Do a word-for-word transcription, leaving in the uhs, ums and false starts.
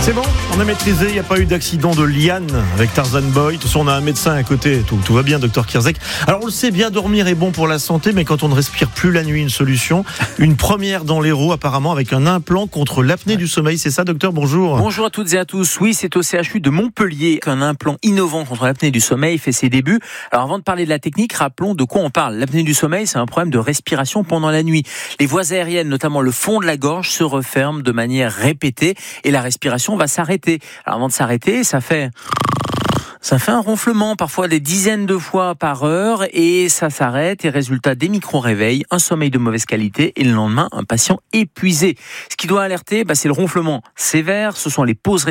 C'est bon, on a maîtrisé, il n'y a pas eu d'accident de liane avec Tarzan Boy. De toute façon, on a un médecin à côté, tout, tout va bien, docteur Kierzek. Alors on le sait, bien dormir est bon pour la santé, mais quand on ne respire plus la nuit, une solution. Une première dans l'Hérault, apparemment, avec un implant contre l'apnée du sommeil. C'est ça, docteur? Bonjour. Bonjour à toutes et à tous. Oui, c'est au C H U de Montpellier qu'un implant innovant contre l'apnée du sommeil fait ses débuts. Alors avant de parler de la technique, rappelons de quoi on parle. L'apnée du sommeil, c'est un problème de respiration pendant la nuit. Les voies aériennes, notamment le fond de la gorge, se referment de manière répétée et la respiration va s'arrêter. Alors avant de s'arrêter, ça fait... Ça fait un ronflement, parfois des dizaines de fois par heure, et ça s'arrête, et résultat, des micro-réveils, un sommeil de mauvaise qualité, et le lendemain, un patient épuisé. Ce qui doit alerter, bah, c'est le ronflement sévère, ce sont les pauses